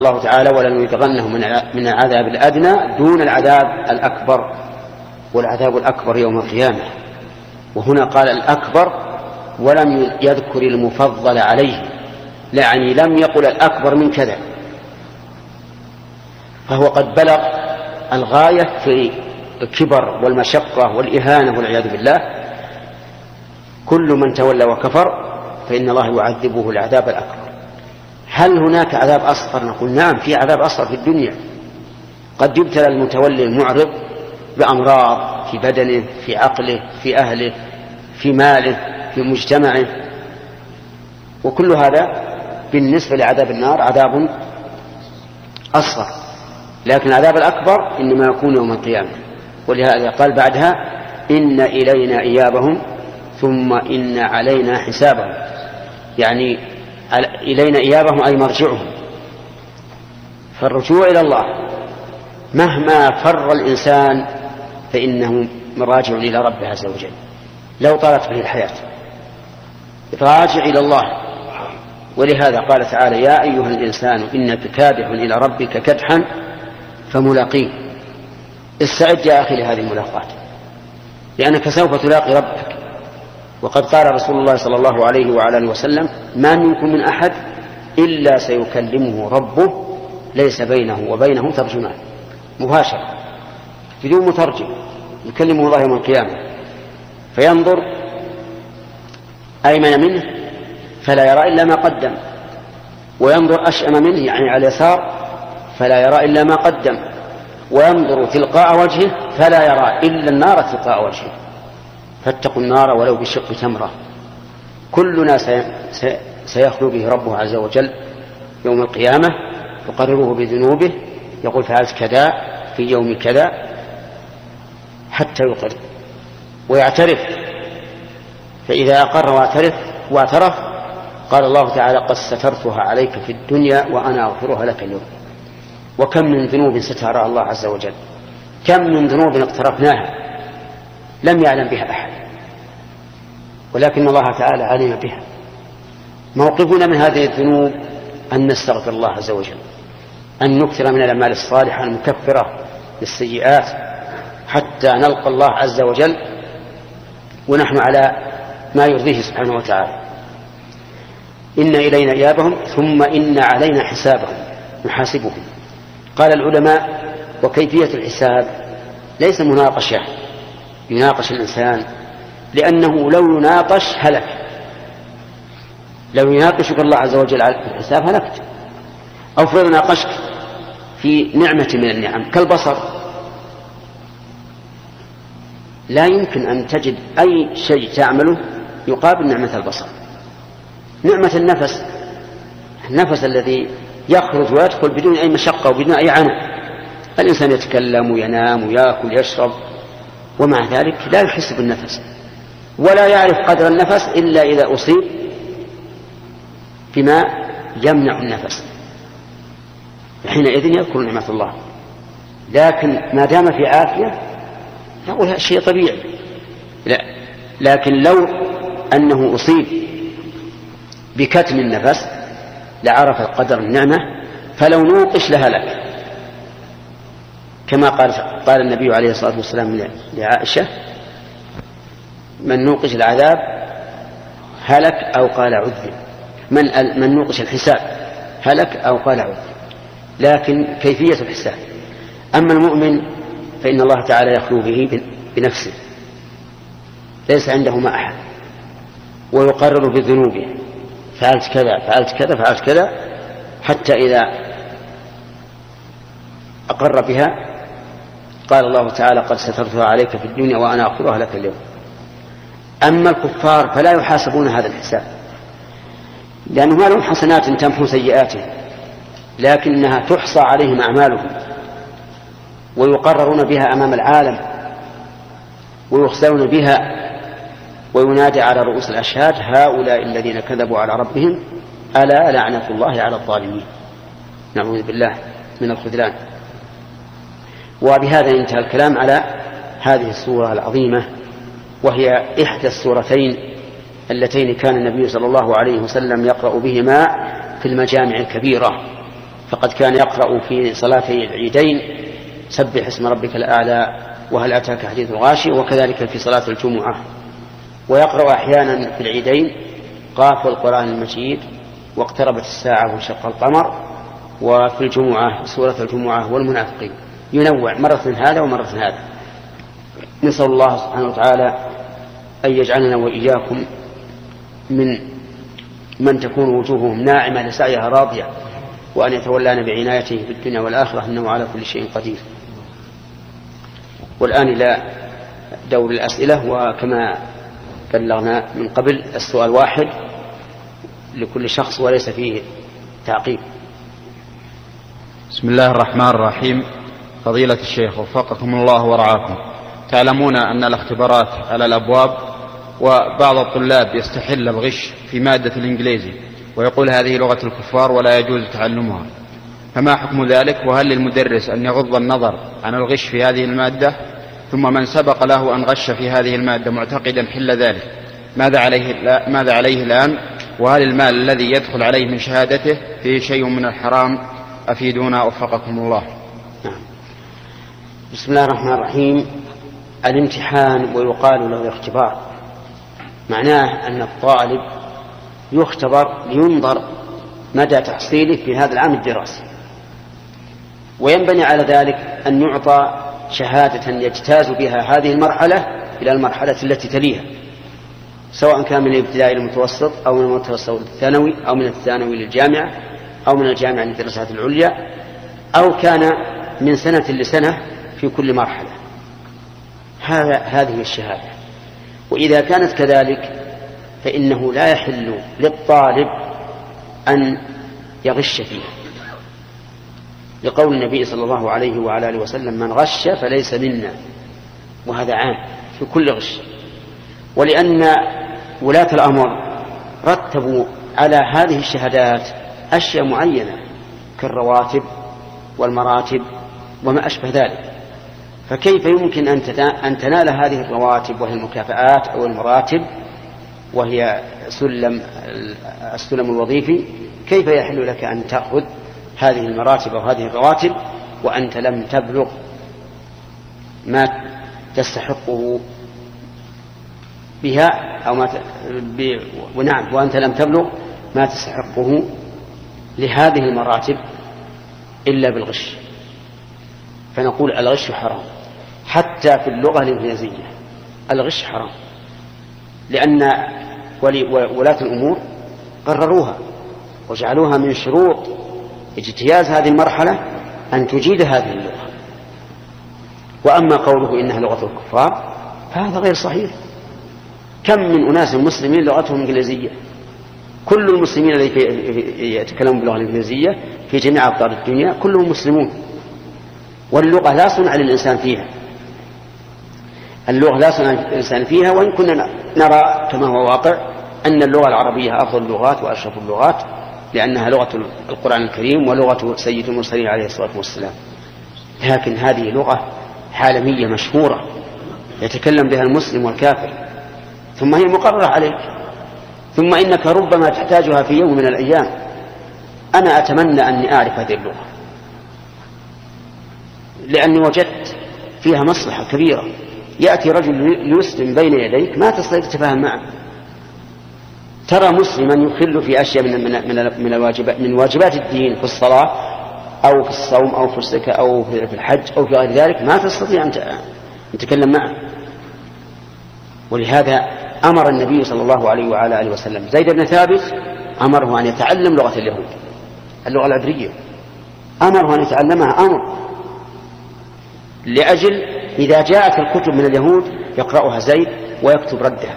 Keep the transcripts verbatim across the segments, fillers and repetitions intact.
الله تعالى ولنذيقنهم من العذاب الأدنى دون العذاب الأكبر، والعذاب الأكبر يوم القيامة. وهنا قال الأكبر ولم يذكر المفضل عليه، يعني لم يقل الأكبر من كذا، فهو قد بلغ الغاية في الكبر والمشقة والإهانة والعياذ بالله. كل من تولى وكفر فإن الله يعذبه العذاب الأكبر. هل هناك عذاب أصغر؟ نقول نعم، في عذاب أصغر في الدنيا. قد يبتلى المتولي المعرض بأمراض في بدنه، في عقله، في أهله، في ماله، في مجتمعه، وكل هذا بالنسبة لعذاب النار عذاب أصغر. لكن العذاب الأكبر إنما يكون يوم القيامة. ولهذا قال بعدها إن إلينا إيابهم ثم إن علينا حسابهم، يعني إلينا إيابهم أي مرجعهم. فالرجوع إلى الله مهما فر الإنسان فإنه راجع إلى ربه عز وجل. لو طالت به الحياة راجع إلى الله. ولهذا قال تعالى يا أيها الإنسان إنك كادح إلى ربك كدحا فملاقيه. استعد يا أخي لهذه الملاقات، لأنك سوف تلاقي ربك. وقد قال رسول الله صلى الله عليه وعلى آله وسلم ما منكم من أحد إلا سيكلمه ربه ليس بينه وبينه ترجمان، مباشرة بدون مترجم يكلمه الله يوم القيامة، فينظر أيمن منه فلا يرى إلا ما قدم، وينظر أشأم منه يعني على اليسار فلا يرى إلا ما قدم، وينظر تلقاء وجهه فلا يرى إلا النار تلقاء وجهه. فاتقوا النار ولو بشق تمرة. كلنا سيخلو به ربه عز وجل يوم القيامة، يقرره بذنوبه، يقول فعلت كذا في يوم كذا، حتى يقر ويعترف. فإذا أقر واعترف واعترف قال الله تعالى قد سترتها عليك في الدنيا وأنا أغفرها لك اليوم. وكم من ذنوب سترها الله عز وجل، كم من ذنوب اقترفناها لم يعلم بها أحد، ولكن الله تعالى علم بها. موقفنا من هذه الذنوب أن نستغفر الله عز وجل، أن نكثر من الأعمال الصالحة المكفرة للسيئات حتى نلقى الله عز وجل ونحن على ما يرضيه سبحانه وتعالى. إن إلينا إيابهم ثم إن علينا حسابهم نحاسبهم. قال العلماء وكيفية الحساب ليس مناقشة يناقش الإنسان، لأنه لو يناقش هلك. لو يناقشك الله عز وجل على الحساب هلكت. أو فرض ناقشك في نعمة من النعم كالبصر، لا يمكن أن تجد أي شيء تعمله يقابل نعمة البصر. نعمة النفس، النفس الذي يخرج ويدخل بدون أي مشقة وبدون أي عناء. الإنسان يتكلم وينام ويأكل ويشرب، ومع ذلك لا يحس بالنفس ولا يعرف قدر النفس إلا إذا أصيب بما يمنع النفس، حينئذ يذكر نعمة الله. لكن ما دام في عافية نقول هذا شيء طبيعي. لا، لكن لو أنه أصيب بكتم النفس لعرف قدر النعمة، فلو نوقش لهلك، كما قال قال النبي عليه الصلاة والسلام لعائشة من نوقش العذاب هلك أو قال عذب، من, من نوقش الحساب هلك أو قال عذب. لكن كيفية الحساب. أما المؤمن فإن الله تعالى يخلو به بنفسه، ليس عنده ما أحد، ويقرر بذنوبه فعلت كذا فعلت كذا فعلت كذا، حتى إذا أقر بها قال الله تعالى قد سترتها عليك في الدنيا وأنا أغفرها لك اليوم. أما الكفار فلا يحاسبون هذا الحساب، لأنه ما لهم حسنات تمحو سيئاتهم، لكنها تحصى عليهم أعمالهم ويقررون بها أمام العالم ويخزون بها، وينادى على رؤوس الأشهاد هؤلاء الذين كذبوا على ربهم ألا لعنة الله على الظالمين. نعوذ بالله من الخذلان. وبهذا انتهى الكلام على هذه السورة العظيمة، وهي إحدى السورتين اللتين كان النبي صلى الله عليه وسلم يقرأ بهما في المجامع الكبيرة، فقد كان يقرأ في صلاتي العيدين سبح اسم ربك الأعلى وهل أتاك حديث الغاشي، وكذلك في صلاة الجمعة، ويقرأ أحيانا في العيدين قاف والقرآن المجيد واقتربت الساعة وانشق القمر، وفي الجمعة سورة الجمعة والمنافقين، ينوع مرة من هذا ومرة من هذا. نسأل الله سبحانه وتعالى أن يجعلنا وإياكم من من تكون وجوههم ناعمة لسعيها راضية، وأن يتولانا بعنايته في الدنيا والآخرة، إنه على كل شيء قدير. والآن إلى دور الأسئلة، وكما بلغنا من قبل السؤال واحد لكل شخص وليس فيه تعقيب. بسم الله الرحمن الرحيم. فضيلة الشيخ وفقكم الله ورعاكم، تعلمون أن الاختبارات على الأبواب، وبعض الطلاب يستحل الغش في مادة الإنجليزي ويقول هذه لغة الكفار ولا يجوز تعلمها، فما حكم ذلك؟ وهل للمدرس أن يغض النظر عن الغش في هذه المادة؟ ثم من سبق له أن غش في هذه المادة معتقدا حل ذلك ماذا عليه, ماذا عليه الآن؟ وهل المال الذي يدخل عليه من شهادته فيه شيء من الحرام؟ أفيدونا وفقكم الله. بسم الله الرحمن الرحيم. الامتحان ويقال له الاختبار، معناه أن الطالب يختبر لينظر مدى تحصيله في هذا العام الدراسي، وينبني على ذلك أن يعطى شهادة يجتاز بها هذه المرحلة إلى المرحلة التي تليها، سواء كان من الابتدائي للمتوسط أو من المتوسط للثانوي أو من الثانوي للجامعة أو من الجامعة للدراسات العليا، أو كان من سنة لسنة في كل مرحلة. هذه الشهادة. وإذا كانت كذلك فإنه لا يحل للطالب أن يغش فيها، لقول النبي صلى الله عليه وعلى آله وسلم من غش فليس منا، وهذا عام في كل غش. ولأن ولاة الأمر رتبوا على هذه الشهادات أشياء معينة كالرواتب والمراتب وما أشبه ذلك، فكيف يمكن أن تنال هذه الرواتب وهي المكافآت أو المراتب وهي سلم السلم الوظيفي، كيف يحل لك أن تأخذ هذه المراتب أو هذه الرواتب وأنت لم تبلغ ما تستحقه بها أو ما ت... ب... ونعم وأنت لم تبلغ ما تستحقه لهذه المراتب إلا بالغش. فنقول الغش حرام حتى في اللغة الإنجليزية، الغش حرام، لأن ولاة الأمور قرروها وجعلوها من شروط اجتياز هذه المرحلة أن تجيد هذه اللغة. وأما قوله إنها لغة الكفار فهذا غير صحيح. كم من أناس مسلمين لغتهم إنجليزية، كل المسلمين الذين يتكلمون باللغة الإنجليزية في جميع أقطار الدنيا كلهم مسلمون، واللغة لا صنع للإنسان فيها، اللغة لا صنع للإنسان فيها. وإن كنا نرى كما هو واقع أن اللغة العربية أفضل اللغات وأشرف اللغات، لأنها لغة القرآن الكريم ولغة سيد المرسلين عليه الصلاة والسلام، لكن هذه لغة عالمية مشهورة يتكلم بها المسلم والكافر، ثم هي مقررة عليك، ثم إنك ربما تحتاجها في يوم من الأيام. أنا أتمنى أني أعرف هذه اللغة، لأني وجدت فيها مصلحة كبيرة. يأتي رجل يسلم بين يديك ما تستطيع تتفاهم معه، ترى مسلما يخل في أشياء من من من الواجبات من واجبات الدين في الصلاة أو في الصوم أو في الزكاة أو في الحج أو في غير ذلك، ما تستطيع أن تتكلم معه. ولهذا أمر النبي صلى الله عليه وعلى آله وسلم زيد بن ثابت، أمره أن يتعلم لغة اليهود، اللغة العبرية، أمره أن يتعلمها أمر، لأجل إذا جاءت الكتب من اليهود يقرأها زيد ويكتب ردها.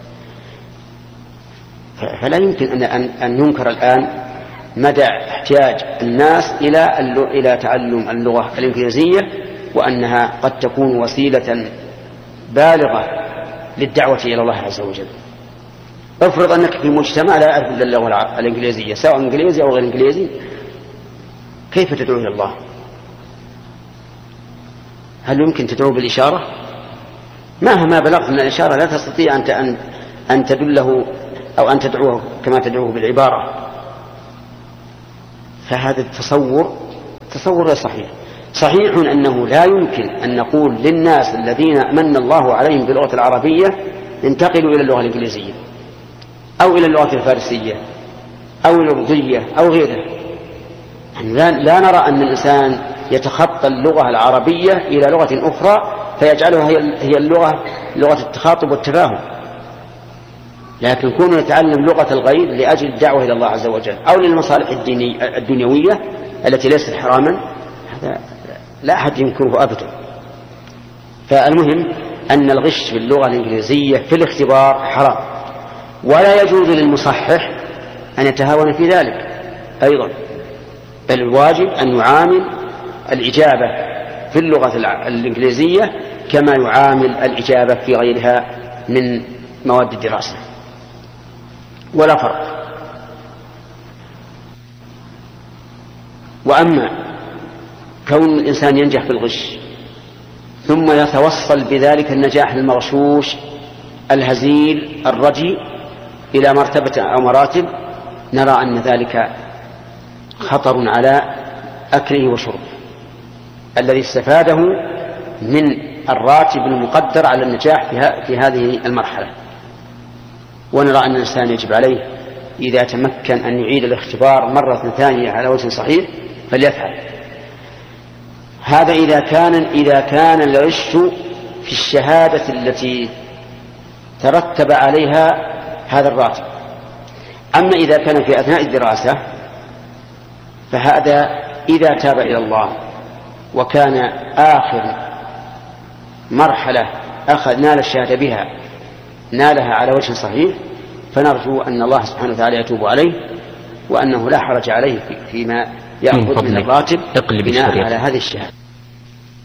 فلا يمكن أن أن ينكر الآن مدى احتياج الناس إلى إلى تعلم اللغة الإنجليزية، وأنها قد تكون وسيلة بالغة للدعوة إلى الله عز وجل. افرض أنك في مجتمع لا يعرف إلا اللغة الإنجليزية، سواء إنجليزي أو غير إنجليزي، كيف تدعو إلى الله؟ هل يمكن تدعو بالإشارة؟ مهما بلغت من الإشارة لا تستطيع أن أن تدله أو أن تدعوه كما تدعوه بالعبارة. فهذا التصور تصور غير صحيح. صحيح أنه لا يمكن أن نقول للناس الذين من الله عليهم باللغة العربية انتقلوا إلى اللغة الإنجليزية أو إلى اللغة الفارسية أو الأردية أو غيرها. لا, لا نرى أن الإنسان يتخطى اللغة العربية إلى لغة أخرى فيجعلها هي اللغة لغة التخاطب والتفاهم، لكن كونه يتعلم لغة الغير لأجل الدعوة إلى الله عز وجل أو للمصالح الدنيوية التي ليست حراما، هذا لا أحد ينكره أبدا. فالمهم أن الغش في اللغة الإنجليزية في الاختبار حرام، ولا يجوز للمصحح أن يتهاون في ذلك أيضا، بل الواجب أن يعامل الإجابة في اللغة الإنجليزية كما يعامل الإجابة في غيرها من مواد الدراسة، ولا فرق. وأما كون الإنسان ينجح في الغش ثم يتوصل بذلك النجاح المغشوش الهزيل الرجي إلى مرتبة أو مراتب، نرى أن ذلك خطر على أكله وشربه الذي استفاده من الراتب المقدر على النجاح في هذه المرحلة. ونرى أن الإنسان يجب عليه إذا تمكن أن يعيد الاختبار مرة ثانية على وجه صحيح فليفعل هذا إذا كان إذا كان الغش في الشهادة التي ترتب عليها هذا الراتب. أما إذا كان في أثناء الدراسة فهذا إذا تاب إلى الله وكان آخر مرحلة أخذ نال الشهادة بها نالها على وجه صحيح، فنرجو أن الله سبحانه وتعالى يتوب عليه وأنه لا حرج عليه فيما يأخذ من الراتب بناء على هذه الشهادة.